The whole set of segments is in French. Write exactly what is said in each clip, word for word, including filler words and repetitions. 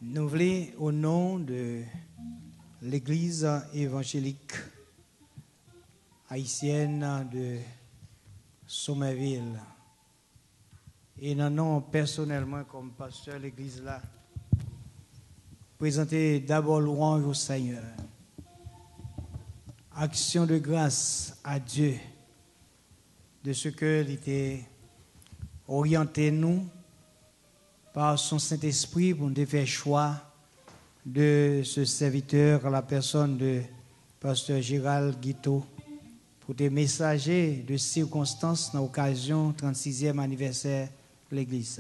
Nous voulons, au nom de l'Église évangélique haïtienne de Somerville, et non, non personnellement comme pasteur de l'Église là, présenter d'abord louange au Seigneur. Action de grâce à Dieu de ce qu'il était orienté nous par son Saint-Esprit pour nous faire choix de ce serviteur à la personne de pasteur Gérald Guiteau pour des messagers de circonstances dans l'occasion du trente-sixième anniversaire de l'Église.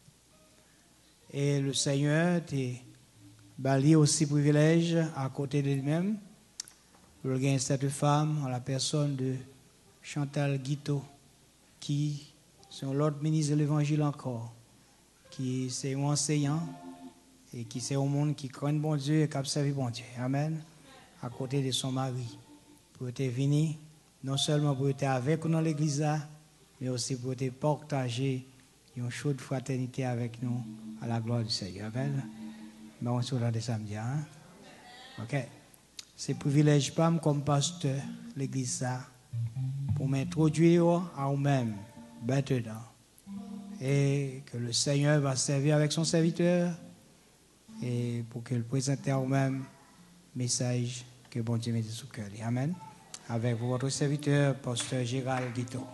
Et le Seigneur t'a bali aussi privilège à côté de lui-même pour gagner cette femme à la personne de Chantal Guiteau qui sont l'autre ministre de l'Évangile encore, qui c'est un enseignant et qui c'est un monde qui craint bon Dieu et qui observe bon Dieu. Amen. À côté de son mari. Pour être venu, non seulement pour être avec nous dans l'église, mais aussi pour être partager une chaude fraternité avec nous à la gloire du Seigneur. Amen. Mais on se regarde samedi. Hein? Ok. C'est privilège pas comme pasteur l'église pour m'introduire à vous-même maintenant. Et que le Seigneur va servir avec son serviteur et pour qu'il présente à vous-même message que bon Dieu mette sous cœur. Amen. Avec votre serviteur, pasteur Gérald Guiteau.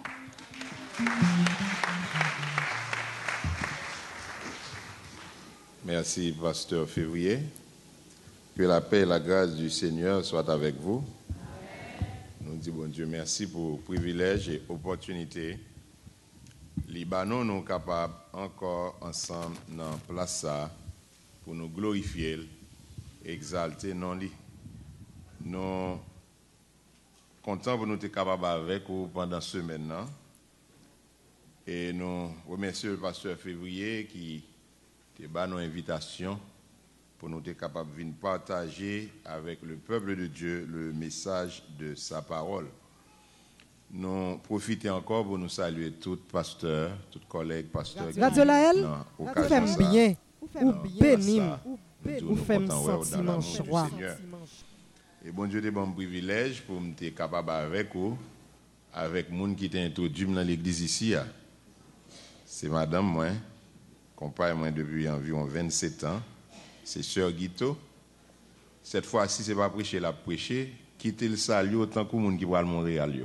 Merci, pasteur Février. Que la paix et la grâce du Seigneur soient avec vous. Nous disons, bon Dieu, merci pour le privilège et l'opportunité. Libanon, nous sommes capables encore ensemble dans la place pour nous glorifier, exalter non li. Nous sommes contents pour nous être capables avec vous pendant ce semaine. Et nous remercions le pasteur Février qui a fait nos invitations pour nous être capables de venir partager avec le peuple de Dieu le message de sa parole. Nous profitons encore pour nous saluer tous pasteurs, tous collègues pasteurs. Radio Laël, vous faites bien, vous bénissez, vous faites sentiment joie. Et bon Dieu, c'est un bon privilège pour nous être capables avec vous, avec les gens qui t'ont introduit dans l'église ici. C'est madame, moi, compagne moi depuis environ vingt-sept ans. C'est sœur Guiteau. Cette fois-ci, ce n'est pas prêcher, la prêcher. Quitter le salut autant que les gens qui vont à Montréal.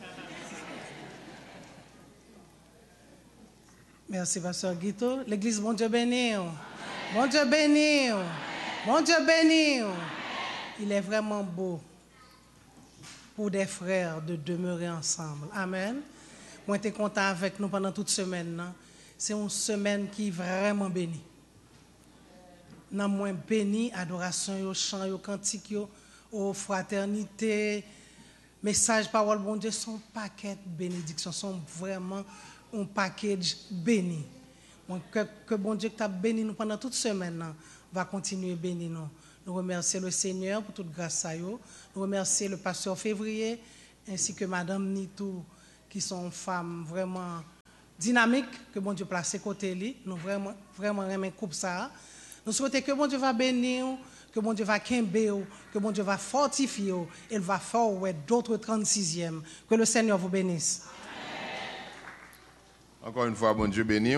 Merci, pasteur Guiteau. L'église, bon Dieu béni. Bon Dieu béni. Bon Dieu béni. Il est vraiment beau pour des frères de demeurer ensemble. Amen. Moi, j'étais content avec nous pendant toute semaine. C'est une semaine qui est vraiment bénie. Nous moins béni, adoration, chant, cantique, fraternité, message, parole, bon Dieu, son paquet de bénédictions, sont vraiment un package béni. Que, que bon Dieu t'a béni nous pendant toute semaine, va continuer à bénir nous. Nous remercions le Seigneur pour toute grâce à eux. Nous remercions le pasteur Février ainsi que Madame Nitou, qui sont femmes vraiment dynamiques, que bon Dieu place à côté de nous. Vraiment, vraiment aimons coupe ça. Nous souhaitons que bon Dieu va bénir, que bon Dieu va quimber, que bon Dieu va fortifier, et va faire d'autres trente-sixième. Que le Seigneur vous bénisse. Encore une fois, bon Dieu béni.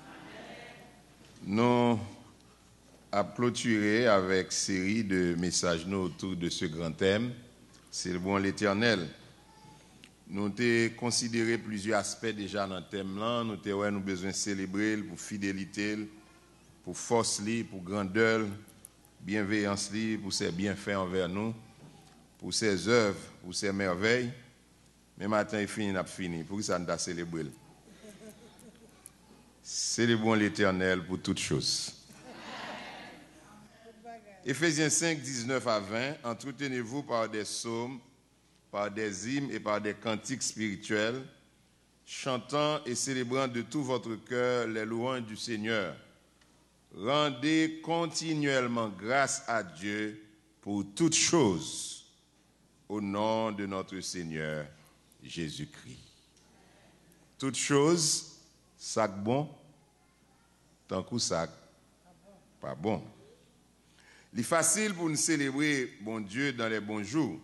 Nous avons clôturé avec une série de messages nous autour de ce grand thème. C'est le bon l'Éternel. Nous avons considéré plusieurs aspects déjà dans le thème là. Nous avons nous besoin de célébrer pour fidélité, pour force, pour grandeur, bienveillance, pour ses bienfaits envers nous, pour ses œuvres, pour ses merveilles. Mais maintenant, il finit, il a fini. Pour ça, nous avons célébré. Célébrons l'Éternel pour toutes choses. Éphésiens cinq, dix-neuf à vingt. Entretenez-vous par des psaumes, par des hymnes et par des cantiques spirituels, chantant et célébrant de tout votre cœur les louanges du Seigneur. Rendez continuellement grâce à Dieu pour toutes choses, au nom de notre Seigneur Jésus-Christ. Toutes choses, sac bon, tant que sac pas bon. Il est facile pour nous célébrer bon Dieu dans les bons jours.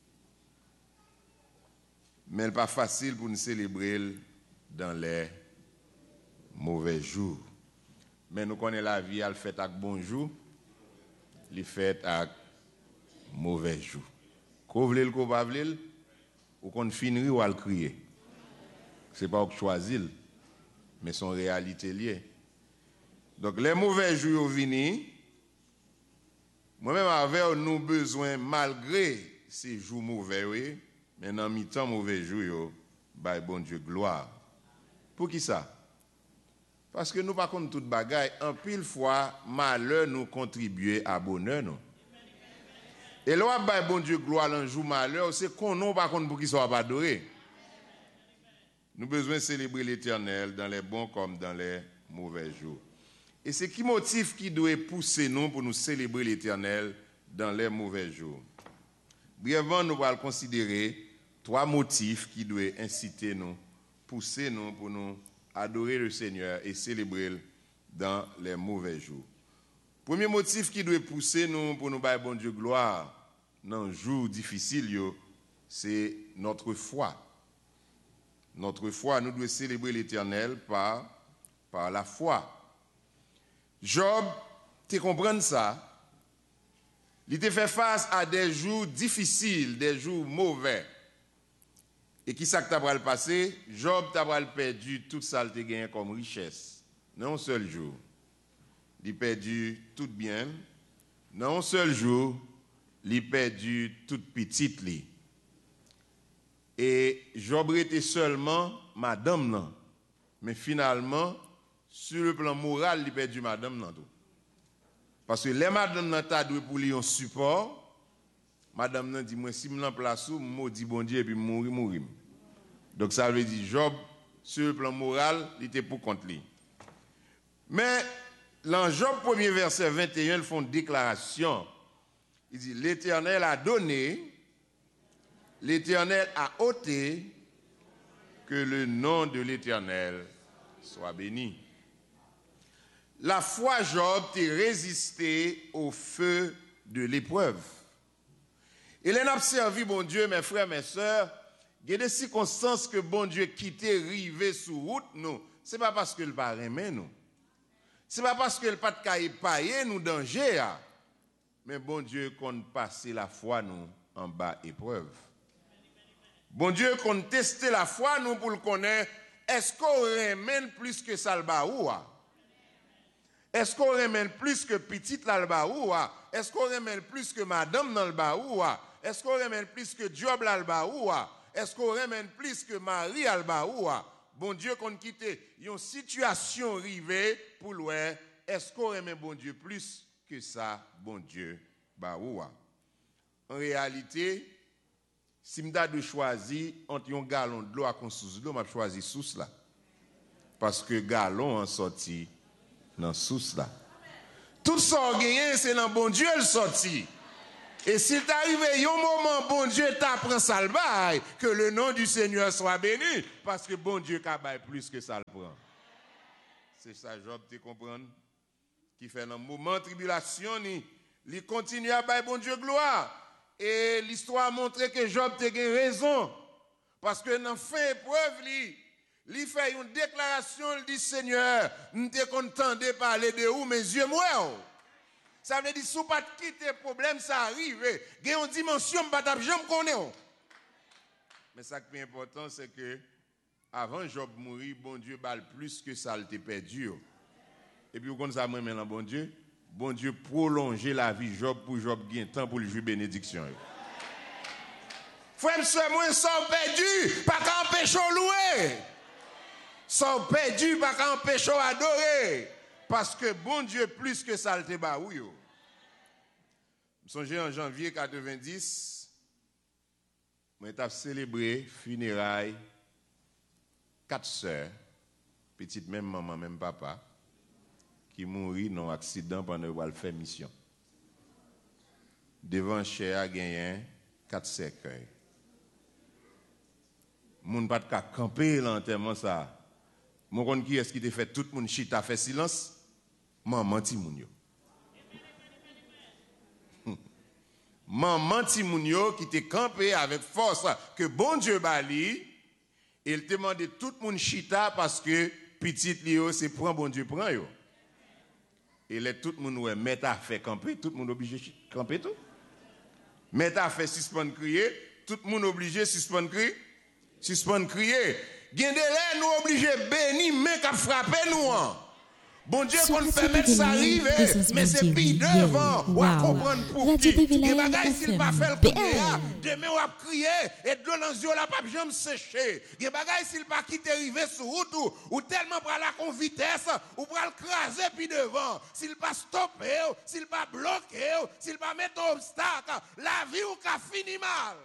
Mais il n'est pas facile pour nous célébrer dans les mauvais jours. Mais nous connaissons la vie, elle fait avec bon jour, elle fait avec mauvais jour. Qu'on vle, qu'on pas vle, ou qu'on finit ou à le crier. Ce n'est pas qu'on choisit, mais son réalité liée. Donc les mauvais jours viennent. Moi-même, avec nous besoin, malgré ces jours mauvais, oui, mais dans mi-temps, mauvais jours, bah, bon Dieu, gloire. Pour qui ça? Parce que nous, par contre, toute bagaille, en pile fois, malheur nous contribue à bonheur, non? Et là, bah, bon Dieu, gloire, un jour malheur, c'est qu'on non, par contre, pour qu'il soit pas adoré. Nous avons besoin de célébrer l'Éternel dans les bons comme dans les mauvais jours. Et c'est qui motif qui doit pousser nous pour nous célébrer l'Éternel dans les mauvais jours? Brièvement, nous allons considérer trois motifs qui doivent inciter nous, pousser nous pour nous adorer le Seigneur et célébrer dans les mauvais jours. Premier motif qui doit pousser nous pour nous bailler bon Dieu gloire dans les jours difficiles, c'est notre foi. Notre foi, nous devons célébrer l'Éternel par, par la foi. Job, tu comprends ça? Il te fait face à des jours difficiles, des jours mauvais. Et qui ça que tu as le passé? Job t'a perdu tout ça qu'il a gagné comme richesse. Non un seul jour. Il a perdu tout bien. Non un seul jour, il a perdu tout petite li. Et Job était seulement madame non. Mais finalement, sur le plan moral, il a perdu madame non tout. Parce que les madame nan ta doué pour lui un support, madame nan dit moi si me place ou maudit bon Dieu et puis mourir mourir. Donc ça veut dire Job sur le plan moral, il était pour contre lui. Mais dans Job premier verset vingt et un, ils font une déclaration. Il dit l'Éternel a donné, l'Éternel a ôté, que le nom de l'Éternel soit béni. La foi, Job, t'a résisté au feu de l'épreuve. Et l'on a servi, bon Dieu, mes frères, mes sœurs, il y a des circonstances que bon Dieu quittait, rivé sous route, nous. Ce n'est pas parce qu'il va aimer nous. Ce n'est pas parce qu'il pas de payer nous danger. Mais bon Dieu, qu'on passe la foi, nous, en bas épreuve. Bon Dieu, qu'on teste la foi, nous, pour le connaître, est-ce qu'on remène plus que ça le baoua? Est-ce qu'on remène plus que petite là le baoua? Est-ce qu'on remène plus que madame dans le baoua? Est-ce qu'on remène plus que Job là le baoua? Est-ce qu'on remène plus que Marie à le baoua? Bon Dieu, qu'on quitte une situation arrivée pour l'ouest, est-ce qu'on remène bon Dieu plus que ça, bon Dieu, baoua? En réalité, si je dois choisir entre un gallon de l'eau à un sous d'eau, je choisis sous là. Parce que gallon en sorti dans sous là. Tout ça gagné, c'est dans bon Dieu le sorti. Et s'il t'arrive un moment, bon Dieu t'apprend ça le bail, que le nom du Seigneur soit béni, parce que bon Dieu qu'a bail plus que ça le prend. C'est ça, Job, tu comprends? Qui fait dans le moment de tribulation, il continue à bail bon Dieu gloire. Et l'histoire a montré que Job a raison. Parce que dans la fin épreuve, il fait une déclaration, il dit Seigneur, nous te content de parler de où mes yeux moi. Ça veut dire si vous pas quitter le problème, ça arrive. Il y a une dimension que je ne connais pas. Mais ce qui est important, c'est que avant Job mourir, bon Dieu balle plus que ça le perdu. Et puis vous connaissez ça maintenant, bon Dieu. Bon Dieu prolonger la vie Job pour Job gagne temps pour le jouer bénédiction. Frère, soeur, moi, sans perdu, pas qu'en pécho louer. Sans perdu, pas qu'en pécho adorer. Parce que bon Dieu, plus que ça, le te baoui. Je songe en janvier quatre-vingt-dix, moi, j'ai célébré funérailles, quatre sœurs, petite même maman, même papa, qui mourit dans un accident pendant qu'elle fait mission. Devant Chéa, a gagné quatre cercueils. Moun pas de camper l'enterrement ça. Mon kon qui est-ce qui te fait tout moun chita fait silence? Maman ti moun yo. maman Timounio qui était campé avec force que bon Dieu bali, il te demandé tout le monde chita parce que petit Léo c'est prend bon Dieu prend yo. Et là tout le monde ouais met à fait camper, tout le monde obligé camper tout. Met à fait suspendre crier, tout le monde obligé suspendre crier, suspendre crier. Gen de là nous obligé béni mais qu'a frapper nous. Bon Dieu qu'on permet ça arriver, mais c'est pire devant, ou à comprendre pour qui. Et bagay s'il pas fait le coup demain ou à crier, et de l'eau dans les yeux là, pas jamais sécher. Et bagay s'il pas quitter arriver sur route, ou tellement pour la con vitesse, ou pour le craser puis devant. S'il pas stopper, s'il pas bloquer, s'il pas mettre obstacle, la vie ou qu'a fini mal.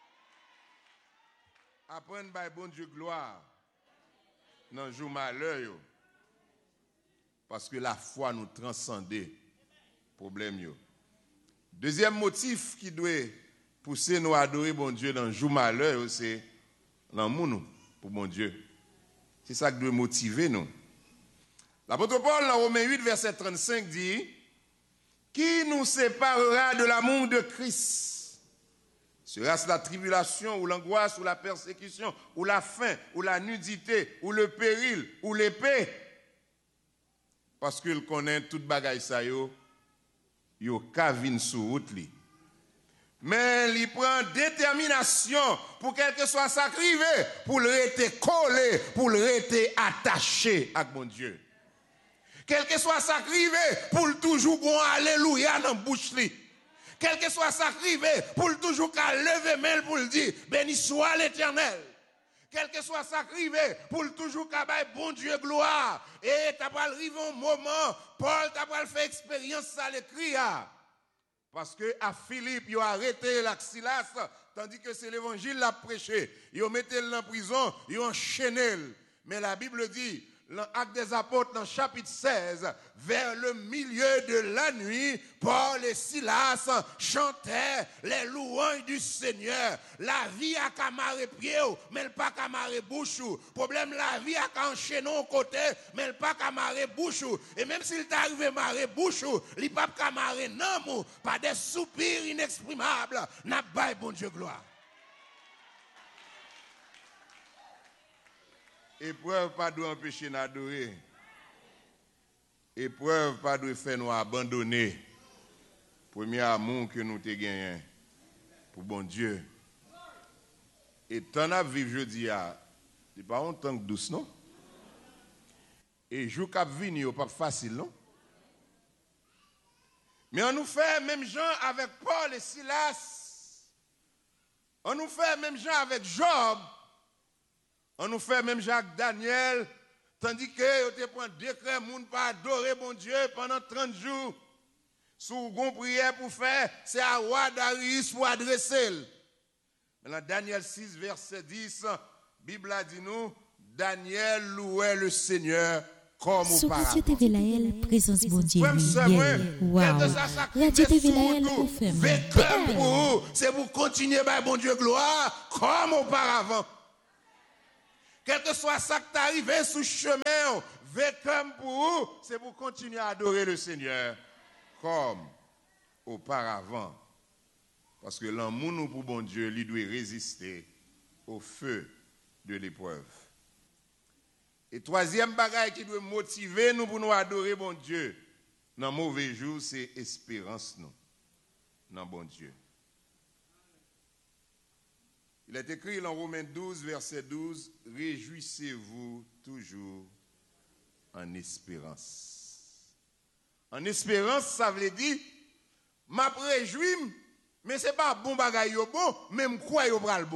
Apprendre par bon Dieu gloire, dans le jour malheur. Parce que la foi nous transcende problème yo. Deuxième motif qui doit pousser nous à adorer bon Dieu dans le jour malheur, c'est l'amour nous pour bon Dieu. C'est ça qui doit motiver nous. L'apôtre Paul dans Romains huit verset trente-cinq dit: qui nous séparera de l'amour de Christ? Sera-ce la tribulation ou l'angoisse ou la persécution ou la faim ou la nudité ou le péril ou l'épée? Parce qu'il connaît toute bagaille ça yo, yo kavine sous route li. Mais il prend détermination pour quel que soit ça crivé, pour le rester collé, pour le rester attaché à mon Dieu. Quel que soit ça crivé, pour le toujours bon alléluia dans bouche li. Quel que soit ça crivé, pour le toujours qu'à lever main pour le dire béni soit l'Éternel. Quel que soit ça crivé, pour le toujours qu'à bon Dieu gloire. Et t'as pas arrivé un moment, Paul t'as pas fait expérience ça l'écrit. Parce que à Philippe, il a arrêté l'Axilas, tandis que c'est l'évangile l'a prêché. Il a mis en prison, il a enchaîné. Mais la Bible dit, dans l'Acte des Apôtres, dans chapitre seize, vers le milieu de la nuit, Paul et Silas chantaient les louanges du Seigneur. La vie a camaré pied, mais elle pas camaré bouche. Problème, la vie a enchaîné au côté, mais elle pas camaré bouche. Et même s'il t'arrive à marrer bouche, il pas camaré non, pas des soupirs inexprimables. N'a pas bon Dieu gloire. Épreuve pas doit empêcher d'adorer. Épreuve pas doit faire nous abandonner. Premier amour que nous te gagné pour bon Dieu. Et tant à vivre jeudi à, c'est pas un temps douce non. Et jour cap venir pas facile non. Mais on nous fait même gens avec Paul et Silas. On nous fait même gens avec Job. On nous fait même Jacques Daniel, tandis que vous te prend décret, moun pas adorer bon Dieu pendant trente jours. Sous gon prière pour faire, c'est à roi Darius pour adresser. Dans Daniel six, verset dix, Bible a dit nous, Daniel louait le Seigneur comme Sur auparavant. Radio T V Laël, présence bon Dieu. Wow. Radio T V Laël, on fait. C'est pour continuer par bon Dieu gloire comme auparavant. Quel que soit ça qui t'arrive sous le chemin, comme pour vous, c'est pour continuer à adorer le Seigneur comme auparavant. Parce que l'amour nous pour bon Dieu, lui doit résister au feu de l'épreuve. Et troisième bagaille qui doit motiver nous pour nous adorer bon Dieu dans mauvais jours, c'est espérance nous dans bon Dieu. Il est écrit dans Romains douze, verset douze, « Réjouissez-vous toujours en espérance. » En espérance, ça veut dire, « Ma réjouis, mais ce n'est pas bon bagaille bon, même quoi yo pral bon. »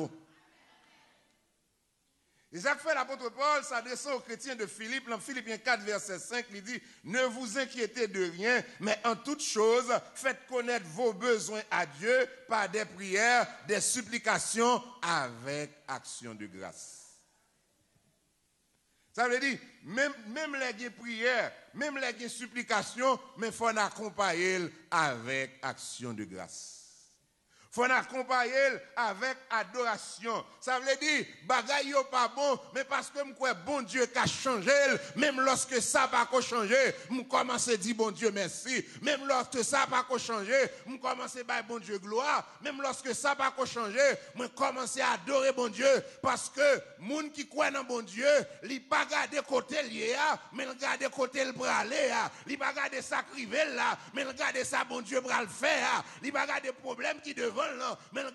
Et ça fait l'apôtre Paul s'adressant aux chrétiens de Philippe, dans Philippiens quatre, verset cinq, il dit, « Ne vous inquiétez de rien, mais en toute chose, faites connaître vos besoins à Dieu par des prières, des supplications avec action de grâce. » Ça veut dire, même, même les prières, même les supplications, mais il faut accompagner avec action de grâce. Faut accompagner avec adoration. Ça veut dire, bagaille yo pas bon, mais parce que m'kwe bon Dieu qui a changé, même lorsque ça pas changé, m'commence à dire bon Dieu merci. Même lorsque ça pas changé, m'commence à dire bon Dieu gloire. Même lorsque ça pas changé, m'commence à adorer bon Dieu parce que moun qui croit dans bon Dieu, li pas garder côté lié mais il garder côté le bralé, li pas garder ça crivel là, mais il garder ça bon Dieu bral faire, li pas garder problème qui devant là, mais il